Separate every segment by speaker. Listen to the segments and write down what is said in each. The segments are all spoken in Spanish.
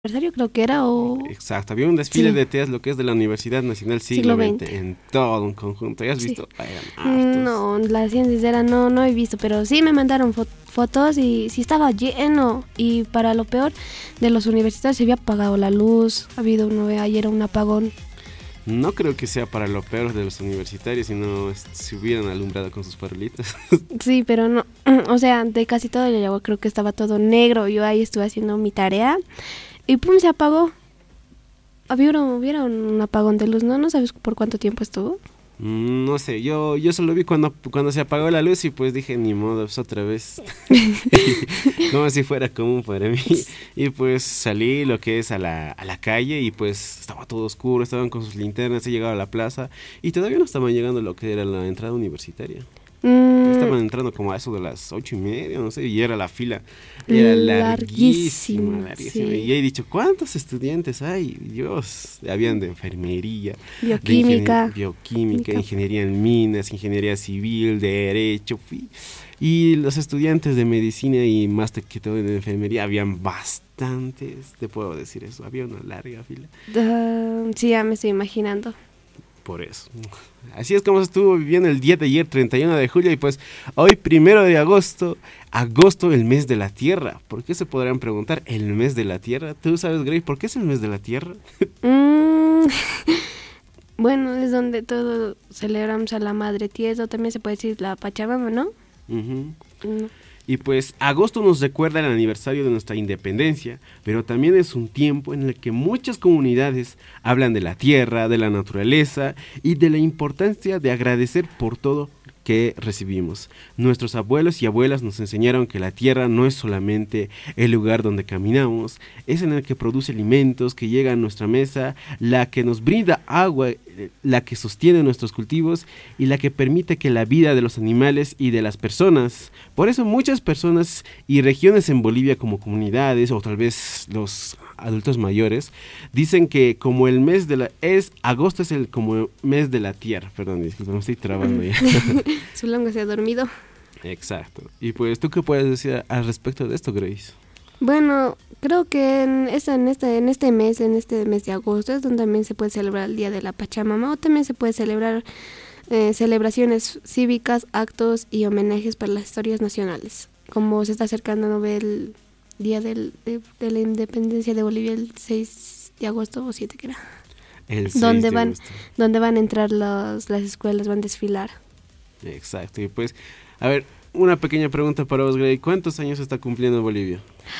Speaker 1: aniversario creo que era o...
Speaker 2: Exacto, había un desfile
Speaker 1: Sí.
Speaker 2: de teas, lo que es de la Universidad Nacional
Speaker 1: Siglo
Speaker 2: Siglo XX,
Speaker 1: XX.
Speaker 2: en todo un conjunto. ¿Ya has
Speaker 1: Sí.
Speaker 2: visto? Eran hartos.
Speaker 1: No, la ciencia sincera no he visto, pero sí me mandaron fotos y sí estaba lleno. Y para lo peor de los universitarios se había apagado la luz, ha habido ayer un apagón.
Speaker 2: No creo que sea para lo peor de los universitarios, sino se hubieran alumbrado con sus farolitas.
Speaker 1: Sí, pero no, o sea, de casi todo yo creo que estaba todo negro. Yo ahí estuve haciendo mi tarea y pum, se apagó. Hubiera un apagón de luz, ¿no? ¿No sabes por cuánto tiempo estuvo?
Speaker 2: No sé, yo solo vi cuando se apagó la luz y pues dije, ni modo, pues otra vez. Como si fuera común para mí. Y pues salí lo que es a la calle y pues estaba todo oscuro, estaban con sus linternas, he llegado a la plaza y todavía no estaban llegando a lo que era la entrada universitaria. Estaban entrando como a eso de las 8:30, no sé, y era la fila. Era larguísima.
Speaker 1: Sí.
Speaker 2: Y he dicho, ¿cuántos estudiantes hay? Dios, habían de enfermería,
Speaker 1: Bioquímica,
Speaker 2: bioquímica, ingeniería en minas, ingeniería civil, derecho. Y los estudiantes de medicina y más que todo de enfermería, habían bastantes, te puedo decir eso, había una larga fila.
Speaker 1: Sí, ya me estoy imaginando.
Speaker 2: Por eso. Así es como se estuvo viviendo el día de ayer, 31 de julio, y pues hoy, 1 de agosto, el mes de la Tierra. ¿Por qué se podrán preguntar el mes de la Tierra? ¿Tú sabes, Grace, por qué es el mes de la Tierra?
Speaker 1: Bueno, es donde todos celebramos a la Madre Tierra, o también se puede decir la Pachamama, ¿no?
Speaker 2: Uh-huh.
Speaker 1: No.
Speaker 2: Y pues agosto nos recuerda el aniversario de nuestra independencia, pero también es un tiempo en el que muchas comunidades hablan de la tierra, de la naturaleza y de la importancia de agradecer por todo que recibimos. Nuestros abuelos y abuelas nos enseñaron que la tierra no es solamente el lugar donde caminamos, es en el que produce alimentos que llegan a nuestra mesa, la que nos brinda agua, la que sostiene nuestros cultivos y la que permite que la vida de los animales y de las personas. Por eso muchas personas y regiones en Bolivia, como comunidades o tal vez los adultos mayores, dicen que como el mes de agosto es como mes de la tierra. Perdón, disculpa, me estoy trabando ya.
Speaker 1: Su lengua se ha dormido.
Speaker 2: Exacto. Y pues, ¿tú qué puedes decir al respecto de esto, Grace?
Speaker 1: Bueno, creo que en este mes de agosto es donde también se puede celebrar el Día de la Pachamama, o también se puede celebrar celebraciones cívicas, actos y homenajes para las historias nacionales. Como se está acercando, ¿no?, el Día de la Independencia de Bolivia, el 6 de agosto o 7 que era.
Speaker 2: El 6 de agosto.
Speaker 1: Donde van a entrar las escuelas, van a desfilar.
Speaker 2: Exacto. Y pues, a ver, una pequeña pregunta para vos, Grey. ¿Cuántos años está cumpliendo Bolivia?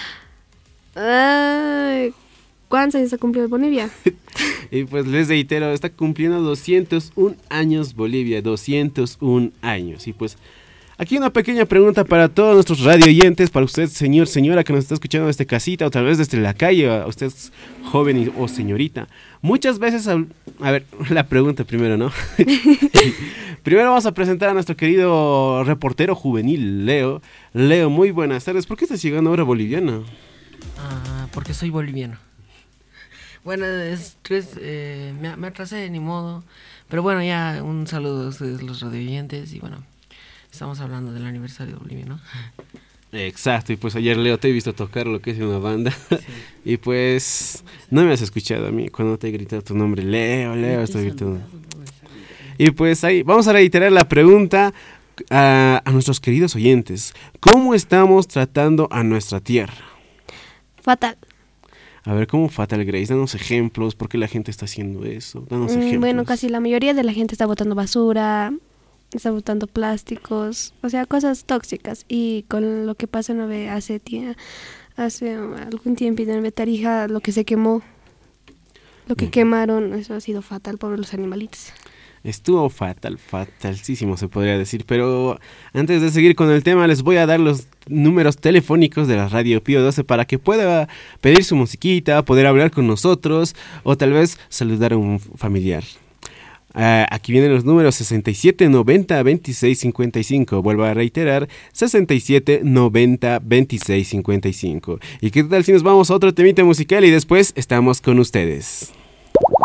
Speaker 1: ¿Cuántos años está cumpliendo Bolivia?
Speaker 2: Y pues les reitero, está cumpliendo 201 años Bolivia, 201 años. Y pues aquí una pequeña pregunta para todos nuestros radio oyentes, para usted, señor, señora, que nos está escuchando desde casita o tal vez desde la calle, a usted joven o señorita. Muchas veces, a ver, la pregunta primero, ¿no? Primero vamos a presentar a nuestro querido reportero juvenil, Leo. Leo, muy buenas tardes. ¿Por qué estás llegando ahora boliviano?
Speaker 3: Porque soy boliviano. Bueno, me atrasé, ni modo. Pero bueno, ya un saludo a ustedes, los radioyentes. Y bueno, estamos hablando del aniversario de Bolivia, ¿no?
Speaker 2: Exacto, y pues ayer, Leo, te he visto tocar lo que es una banda.
Speaker 3: Sí.
Speaker 2: Y pues no me has escuchado a mí cuando te he gritado tu nombre. Leo, estoy gritando. Y pues ahí vamos a reiterar la pregunta a nuestros queridos oyentes. ¿Cómo estamos tratando a nuestra tierra?
Speaker 1: Fatal.
Speaker 2: A ver, ¿cómo fatal, Grace? Danos ejemplos. ¿Por qué la gente está haciendo eso? Danos ejemplos.
Speaker 1: Bueno, casi la mayoría de la gente está botando basura, está botando plásticos, o sea, cosas tóxicas. Y con lo que pasó, ¿no ve? Hace algún tiempo en Tarija, lo que se quemó, lo que quemaron, eso ha sido fatal por los animalitos.
Speaker 2: Estuvo fatalísimo se podría decir, pero antes de seguir con el tema les voy a dar los números telefónicos de la Radio Pío 12 para que pueda pedir su musiquita, poder hablar con nosotros o tal vez saludar a un familiar. Aquí vienen los números 67 90 26 55. Vuelvo a reiterar, 67 90 26 55. ¿Y qué tal si nos vamos a otro temita musical y después estamos con ustedes?